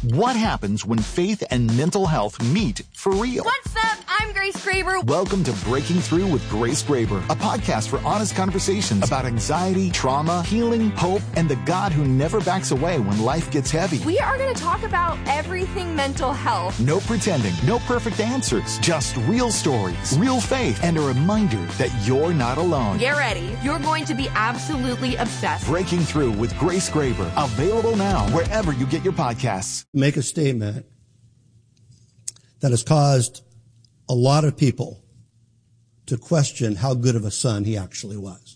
What happens when faith and mental health meet for real? What's up? I'm Grace Graber. Welcome to Breaking Through with Grace Graber, a podcast for honest conversations about anxiety, trauma, healing, hope, and the God who never backs away when life gets heavy. We are going to talk about everything mental health. No pretending, no perfect answers, just real stories, real faith, and a reminder that you're not alone. Get ready. You're going to be absolutely obsessed. Breaking Through with Grace Graber, available now wherever you get your podcasts. Make a statement that has caused a lot of people to question how good of a son he actually was.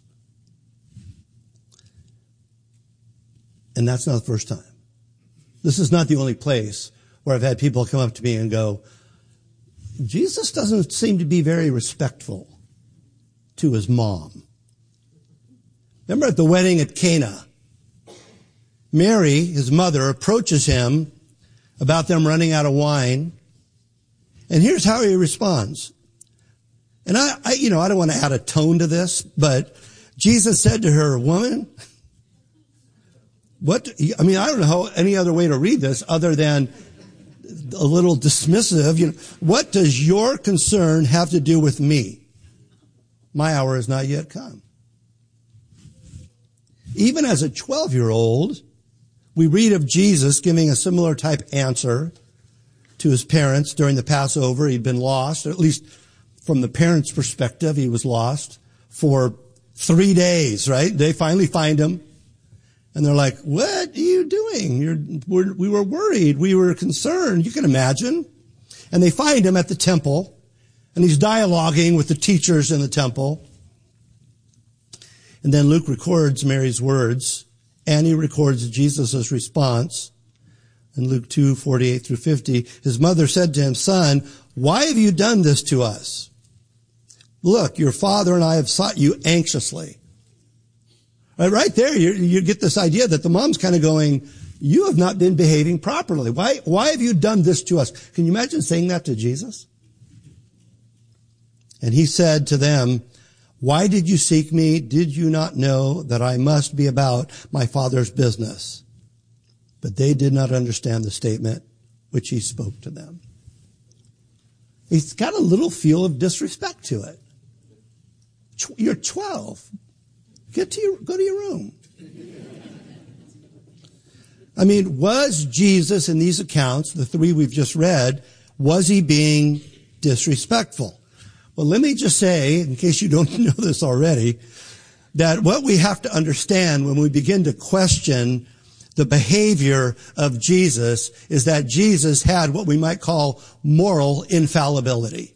And that's not the first time. This is not the only place where I've had people come up to me and go, Jesus doesn't seem to be very respectful to his mom. Remember at the wedding at Cana, Mary, his mother, approaches him about them running out of wine. And here's how he responds. And I don't want to add a tone to this, but Jesus said to her, woman, I don't know how any other way to read this other than a little dismissive. What does your concern have to do with me? My hour has not yet come. Even as a 12-year-old, we read of Jesus giving a similar type answer to his parents during the Passover. He'd been lost, or at least from the parents' perspective, he was lost for 3 days, right? They finally find him. And they're like, what are you doing? We were worried. We were concerned. You can imagine. And they find him at the temple. And he's dialoguing with the teachers in the temple. And then Luke records Mary's words. And he records Jesus' response. In Luke 2:48 through 50, his mother said to him, son, why have you done this to us? Look, your father and I have sought you anxiously. Right there, you get this idea that the mom's kind of going, you have not been behaving properly. Why have you done this to us? Can you imagine saying that to Jesus? And he said to them, why did you seek me? Did you not know that I must be about my Father's business? But they did not understand the statement which he spoke to them. He's got a little feel of disrespect to it. You're 12. Go to your room. Was Jesus in these accounts, the three we've just read, was he being disrespectful? Well, let me just say, in case you don't know this already, that what we have to understand when we begin to question the behavior of Jesus is that Jesus had what we might call moral infallibility.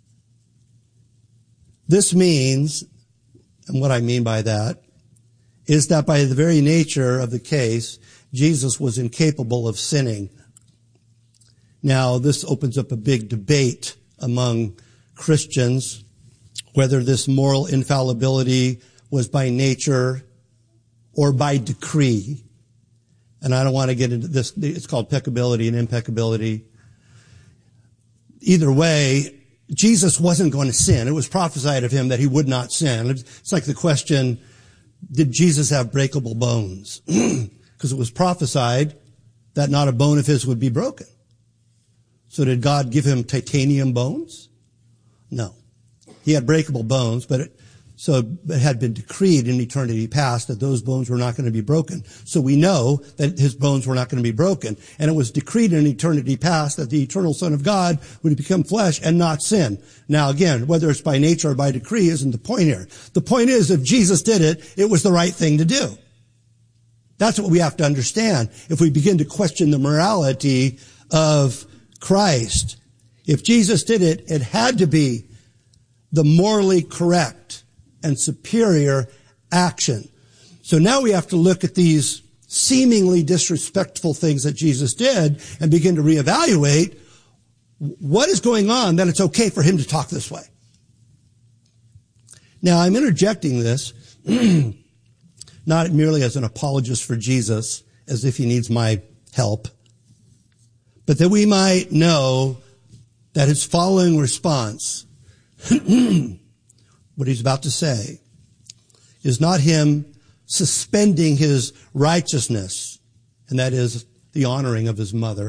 This means, and what I mean by that, is that by the very nature of the case, Jesus was incapable of sinning. Now, this opens up a big debate among Christians, whether this moral infallibility was by nature or by decree. And I don't want to get into this. It's called peccability and impeccability. Either way, Jesus wasn't going to sin. It was prophesied of him that he would not sin. It's like the question, did Jesus have breakable bones? Because it was prophesied that not a bone of his would be broken. So did God give him titanium bones? No. He had breakable bones, but it had been decreed in eternity past that those bones were not going to be broken. So we know that his bones were not going to be broken. And it was decreed in eternity past that the eternal Son of God would become flesh and not sin. Now again, whether it's by nature or by decree isn't the point here. The point is, if Jesus did it, it was the right thing to do. That's what we have to understand if we begin to question the morality of Christ. If Jesus did it, it had to be the morally correct and superior action. So now we have to look at these seemingly disrespectful things that Jesus did and begin to reevaluate what is going on that it's okay for him to talk this way. Now, I'm interjecting this not merely as an apologist for Jesus, as if he needs my help, but that we might know that his following response, what he's about to say, is not him suspending his righteousness, and that is the honoring of his mother,